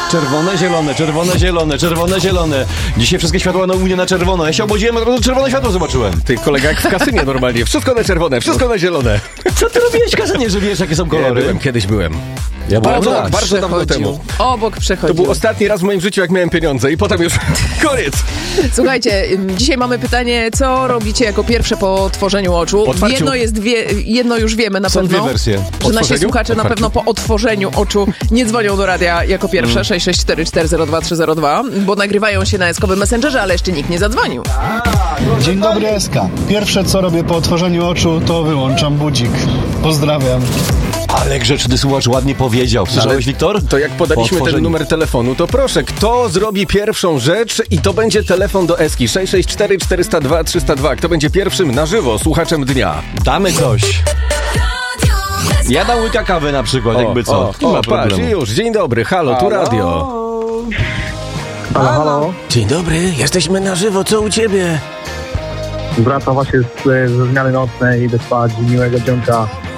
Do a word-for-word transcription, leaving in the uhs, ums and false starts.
Czerwone, zielone, czerwone, zielone, czerwone, zielone. Dzisiaj wszystkie światła na u mnie na czerwono. Ja się obudziłem, a od razu czerwone światło zobaczyłem. Ty, kolega, jak w kasynie normalnie. Wszystko na czerwone, wszystko na zielone. Co ty robiłeś w kasynie, że wiesz, jakie są kolory? Ja byłem, kiedyś byłem. Ja byłem Bardzo, raz. bardzo dawno temu. Obok przechodził. To był ostatni raz w moim życiu, jak miałem pieniądze i potem już koniec. Słuchajcie, dzisiaj mamy pytanie, co robicie jako pierwsze po otworzeniu oczu? Otwarciu. Jedno jest wie, jedno już wiemy na Są pewno. dwie wersje. Że nasi Otworzeniu? słuchacze na Otwarciu. pewno po otworzeniu oczu nie dzwonią do radia jako pierwsze sześć sześć cztery cztery zero dwa trzy zero dwa, bo nagrywają się na eskowym Messengerze, ale jeszcze nikt nie zadzwonił. Dzień dobry, Eska. Pierwsze co robię po otworzeniu oczu, to wyłączam budzik. Pozdrawiam. Ale grzeczny słuchacz ładnie powiedział. Słyszałeś, Wiktor? To jak podaliśmy ten numer telefonu, to proszę, kto zrobi pierwszą rzecz i to będzie telefon do Eski sześć sześć cztery cztery zero dwa trzy zero dwa. Kto będzie pierwszym na żywo słuchaczem dnia? Damy coś. Ja dam łyka kawy na przykład, jakby co. O, Nie o, ma patrz, problemu. już, dzień dobry, halo, tu radio. Halo, halo. Dzień dobry, jesteśmy na żywo, co u ciebie? Wracam właśnie z, ze zmiany nocnej, idę spać, miłego dzionka.